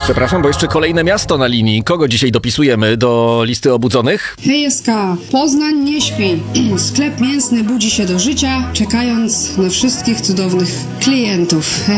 Przepraszam, bo jeszcze kolejne miasto na linii. Kogo dzisiaj dopisujemy do listy obudzonych? Hej, Poznań nie śpi. Sklep mięsny budzi się do życia, czekając na wszystkich cudownych klientów.